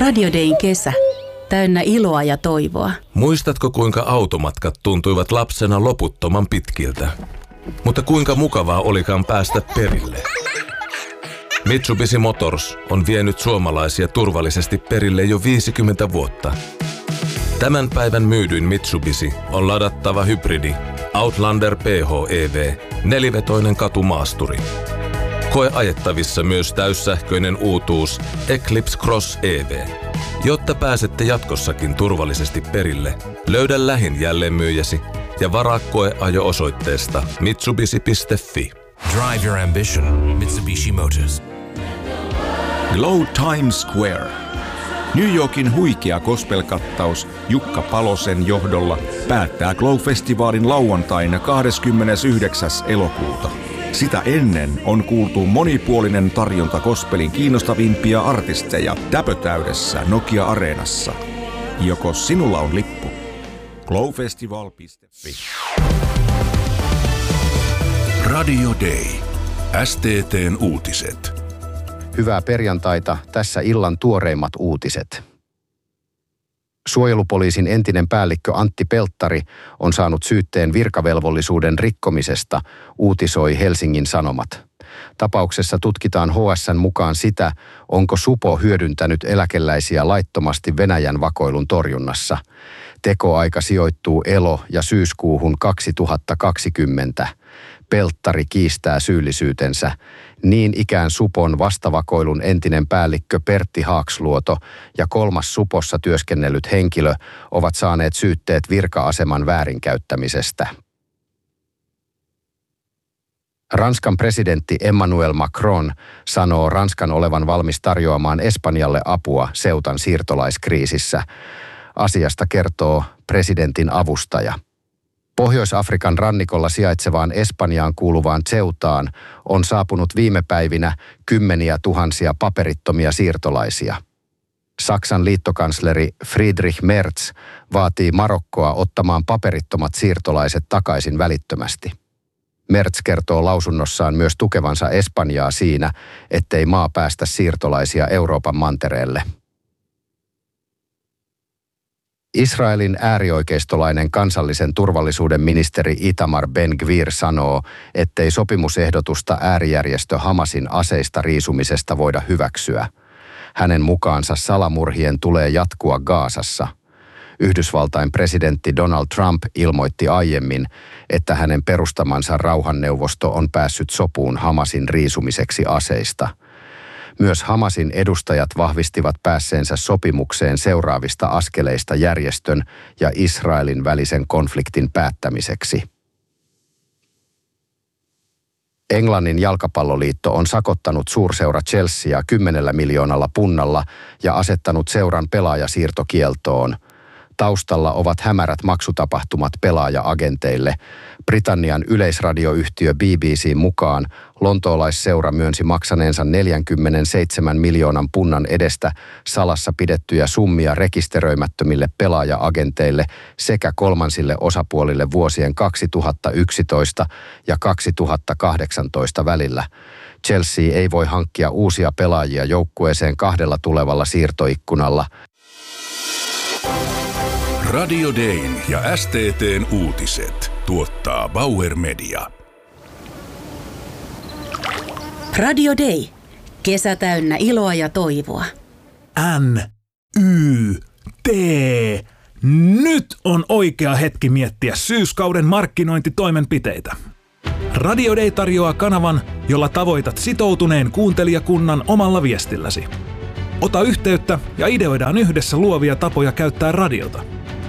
Radio Dayn kesä. Täynnä iloa ja toivoa. Muistatko, kuinka automatkat tuntuivat lapsena loputtoman pitkiltä? Mutta kuinka mukavaa olikaan päästä perille? Mitsubishi Motors on vienyt suomalaisia turvallisesti perille jo 50 vuotta. Tämän päivän myydyin Mitsubishi on ladattava hybridi Outlander PHEV, nelivetoinen katumaasturi. Koe ajettavissa myös täyssähköinen uutuus Eclipse Cross EV. Jotta pääsette jatkossakin turvallisesti perille, löydä lähin jälleenmyyjäsi ja varaa koeajo osoitteesta mitsubishi.fi. Drive your ambition, Mitsubishi Motors. Glow Times Square. New Yorkin huikea gospel-kattaus Jukka Palosen johdolla päättää Glow-festivaalin lauantaina 29. elokuuta. Sitä ennen on kuultu monipuolinen tarjonta gospelin kiinnostavimpia artisteja täpötäydessä Nokia-areenassa. Joko sinulla on lippu? glowfestival.fi. Radio Day. STT:n uutiset. Hyvää perjantaita, tässä illan tuoreimmat uutiset. Suojelupoliisin entinen päällikkö Antti Pelttari on saanut syytteen virkavelvollisuuden rikkomisesta, uutisoi Helsingin Sanomat. Tapauksessa tutkitaan HS:n mukaan sitä, onko supo hyödyntänyt eläkeläisiä laittomasti Venäjän vakoilun torjunnassa. Tekoaika sijoittuu elo- ja syyskuuhun 2020. Pelttari kiistää syyllisyytensä. Niin ikään supon vastavakoilun entinen päällikkö Pertti Haaksluoto ja kolmas supossa työskennellyt henkilö ovat saaneet syytteet virka-aseman väärinkäyttämisestä. Ranskan presidentti Emmanuel Macron sanoo Ranskan olevan valmis tarjoamaan Espanjalle apua Ceutan siirtolaiskriisissä. Asiasta kertoo presidentin avustaja. Pohjois-Afrikan rannikolla sijaitsevaan Espanjaan kuuluvaan Ceutaan on saapunut viime päivinä kymmeniä tuhansia paperittomia siirtolaisia. Saksan liittokansleri Friedrich Merz vaatii Marokkoa ottamaan paperittomat siirtolaiset takaisin välittömästi. Merz kertoo lausunnossaan myös tukevansa Espanjaa siinä, ettei maa päästä siirtolaisia Euroopan mantereelle. Israelin äärioikeistolainen kansallisen turvallisuuden ministeri Itamar Ben-Gvir sanoo, ettei sopimusehdotusta äärijärjestö Hamasin aseista riisumisesta voida hyväksyä. Hänen mukaansa salamurhien tulee jatkua Gazassa. Yhdysvaltain presidentti Donald Trump ilmoitti aiemmin, että hänen perustamansa rauhanneuvosto on päässyt sopuun Hamasin riisumiseksi aseista. Myös Hamasin edustajat vahvistivat päässeensä sopimukseen seuraavista askeleista järjestön ja Israelin välisen konfliktin päättämiseksi. Englannin jalkapalloliitto on sakottanut suurseura Chelseaa 10 miljoonalla punnalla ja asettanut seuran pelaajasiirtokieltoon. Taustalla ovat hämärät maksutapahtumat pelaaja-agenteille. Britannian yleisradioyhtiö BBC mukaan lontoolaisseura myönsi maksaneensa 47 miljoonan punnan edestä salassa pidettyjä summia rekisteröimättömille pelaaja-agenteille sekä kolmansille osapuolille vuosien 2011 ja 2018 välillä. Chelsea ei voi hankkia uusia pelaajia joukkueeseen 2 tulevalla siirtoikkunalla. Radio Dayn ja STT:n uutiset tuottaa Bauer Media. Radio Day. Kesä täynnä iloa ja toivoa. NYT. Nyt on oikea hetki miettiä syyskauden markkinointitoimenpiteitä. Radio Day tarjoaa kanavan, jolla tavoitat sitoutuneen kuuntelijakunnan omalla viestilläsi. Ota yhteyttä ja ideoidaan yhdessä luovia tapoja käyttää radiota.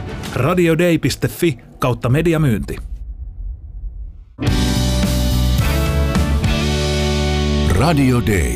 radioday.fi/mediamyynti. Radio Day.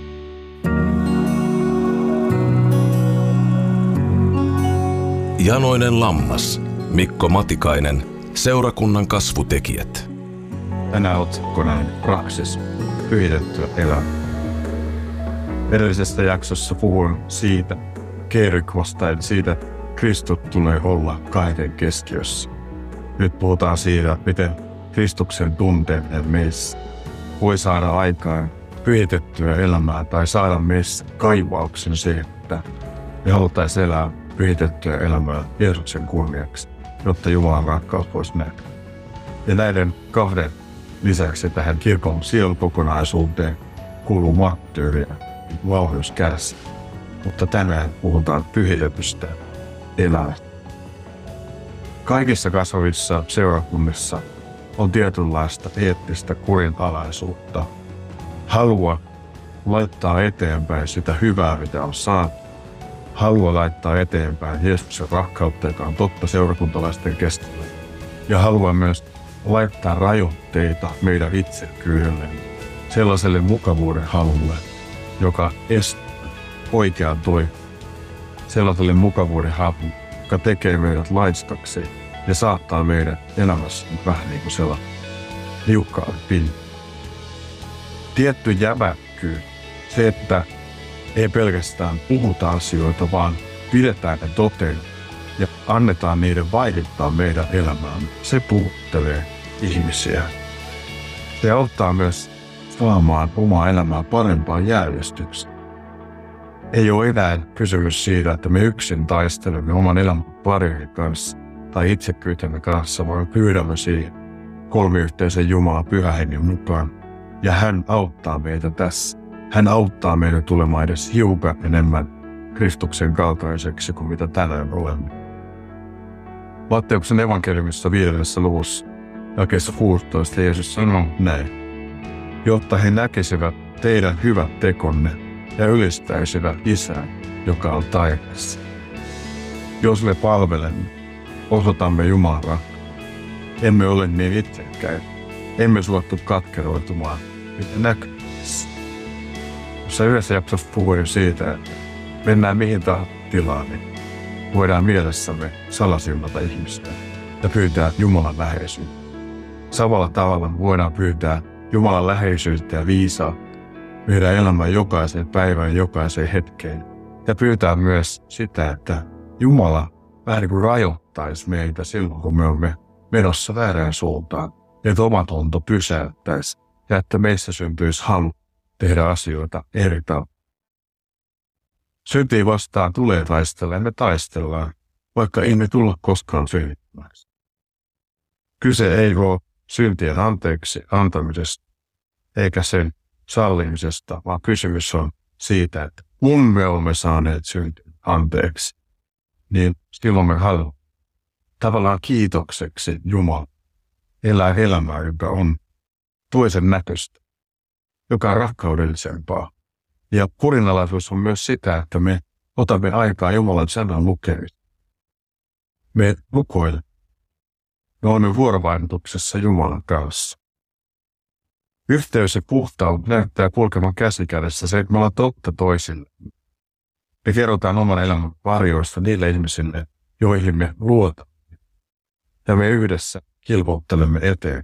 Janoinen lammas, Mikko Matikainen, seurakunnan kasvutekijät. Tänään otsikkona on Praksis, pyhitettyä elämää. Edellisessä jaksossa puhuin siitä kerykvasta, eli siitä, että Kristus tulee olla kaiken keskiössä. Nyt puhutaan siitä, miten Kristuksen tunteeminen meissä voi saada aikaan pyhitettyä elämää tai saada meissä kaivauksen se, että Me haluttaisiin elää pyhitettyä elämää Jeesuksen kunniaksi, jotta Jumalan rakkaus voisi nähdä. Ja näiden kahden lisäksi tähän kirkon sielukokonaisuuteen kuuluu marttyyriä, vauhdus kärsiä. Mutta tänään puhutaan pyhitetystä elämästä. Kaikissa kasvavissa seurakunnissa on tietynlaista eettistä kurinalaisuutta. Halua laittaa eteenpäin sitä hyvää, mitä on saatu. Halua laittaa eteenpäin Jeesuksen rakkautta, joka on totta seurakuntalaisten keskellä. Ja halua myös laittaa rajoitteita meidän itsekkyydelle, sellaiselle mukavuuden halulle, joka estää oikean toiminnan. Sellaiselle mukavuuden halulle, joka tekee meidät laiskaksi ja saattaa meidän elämässä vähän niin kuin sellainen liukkaan pinnan. Tietty jämäkkyys, se, että ei pelkästään puhuta asioita, vaan pidetään ne toteen ja annetaan niiden vaikuttaa meidän elämään. Se puhuttelee ihmisiä. Se auttaa myös saamaan omaa elämää parempaan järjestykseen. Ei ole enää kysymys siitä, että me yksin taistelemme oman elämän parin kanssa tai itsekyytemme kanssa, vaan pyydämme siihen kolmiyhteisen Jumalan Pyhän Hengen mukaan. Ja hän auttaa meitä tässä. Hän auttaa meitä tulemaan edes hiukan enemmän Kristuksen kaltaiseksi kuin mitä tänään olemme. Matteuksen evankeliumissa 5. luvussa jakeessa 16 Jeesus sanoo näin. Jotta he näkisivät teidän hyvät tekonne ja ylistäisivät Isää, joka on taivaassa. Jos me palvelemme, osoitamme Jumalan rakkautta. Emme ole niin itsekkäin. Emme suottu katkeroitumaan, mitä näkyvissä. Tuossa yhdessä jaksossa puhuin siitä, että mennään mihin tahansa tilaan, niin voidaan mielessämme salasiunata ihmistä ja pyytää Jumalan läheisyyttä. Samalla tavalla voidaan pyytää Jumalan läheisyyttä ja viisautta meidän elämän jokaiseen päivään, jokaiseen hetkeen. Ja pyytää myös sitä, että Jumala vähän niin kuin rajoittaisi meitä silloin, kun me olemme menossa väärään suuntaan. Että omatunto pysäyttäisi ja että meissä syntyisi halu tehdä asioita eri tavalla. Syntiin vastaan tulee taistella ja me taistellaan, vaikka emme tulla koskaan synnyttämäksi. Kyse ei ole syntien anteeksi antamisesta eikä sen sallimisesta, vaan kysymys on siitä, että kun me olemme saaneet syntien anteeksi, niin silloin me haluamme tavallaan kiitokseksi Jumala elää elämää, joka on toisen näköistä, joka on rakkaudellisempaa. Ja kurinalaisuus on myös sitä, että me otamme aikaa Jumalan sanan lukemista. Me rukoilemme. Me olemme vuorovaikutuksessa Jumalan kanssa. Yhteys ja puhtaus näyttää kulkevan käsikädessä se, että me ollaan totta toisille. Me kerrotaan oman elämän varjoista niille ihmisille, joihin me luotamme. Ja me yhdessä kilvoittelemme eteen.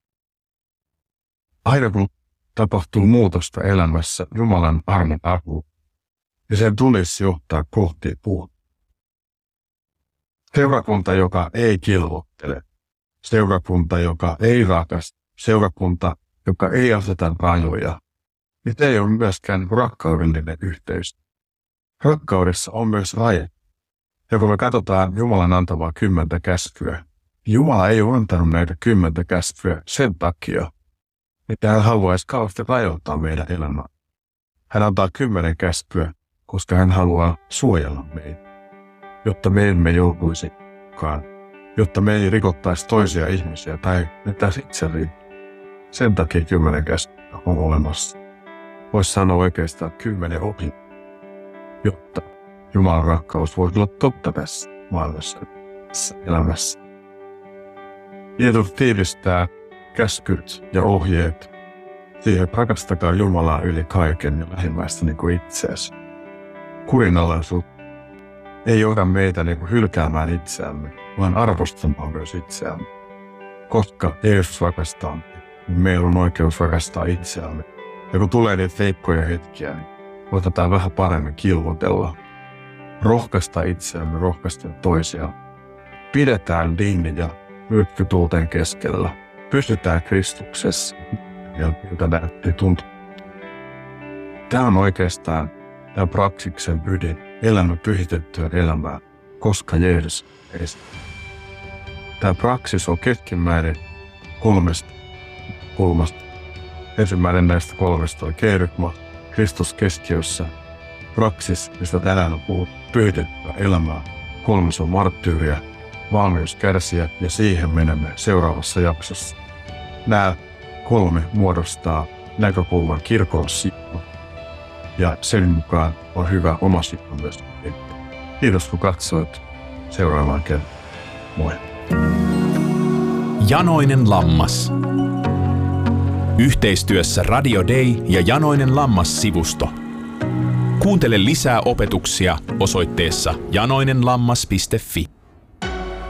Aina kun tapahtuu muutosta elämässä, Jumalan armon apu, ja sen tulisi johtaa kohti puhuttua. Seurakunta, joka ei kilvoittele, seurakunta, joka ei rakasta, seurakunta, joka ei aseta rajoja, niin se ei ole myöskään rakkaudellinen yhteys. Rakkaudessa on myös raja. Ja kun me katsotaan Jumalan antamaa 10 käskyä, Jumala ei ole antanut näitä 10 käskyä sen takia, että hän haluaisi kauheasti rajoittaa meidän elämää. Hän antaa 10 käskyä, koska hän haluaa suojella meitä, jotta me emme joutuisikaan, jotta me ei rikottaisi toisia ihmisiä tai vetäisi itselleni. Sen takia 10 käskyä on olemassa. Voisi sanoa oikeastaan 10 opin, jotta Jumalan rakkaus voisi olla totta tässä maailmassa, tässä elämässä. Jeesus tiivistää käskyt ja ohjeet siihen, rakastakaa Jumalaa yli kaiken ja lähimmäistä niin kuin itseäsi. Kurinalaisuus ei johda meitä niin kuin hylkäämään itseämme, vaan arvostamaan myös itseämme. Koska Jeesus rakastaa, niin meillä on oikeus rakastaa itseämme. Ja kun tulee niitä heikkoja hetkiä, niin otetaan vähän paremmin kilvotella. Rohkaista itseämme, rohkaista toisiaan. Pidetään linja myrkkytuulten keskellä. Pysytään Kristuksessa, miltä näytti tuntuu. Tämä on oikeastaan ja praksiksen ydin, elämä pyhitettyä elämää, koska Jeesus Kristus. Tämä praksis on keskimmäinen 3 kulmasta. Ensimmäinen näistä 3 on kerygma, Kristus keskiössä. Praksis, mistä tänään on puhuttu, pyhitettyä elämää. 3 on marttyyriä, valmius kärsiä, ja siihen menemme seuraavassa jaksossa. Nämä 3 muodostaa näkökulman kirkon sippo, ja sen mukaan on hyvä oma sippo myös. Kiitos kun katsoit. Seuraavaan kertaan. Moi. Janoinen lammas. Yhteistyössä Radio Day ja Janoinen lammas-sivusto. Kuuntele lisää opetuksia osoitteessa janoinenlammas.fi.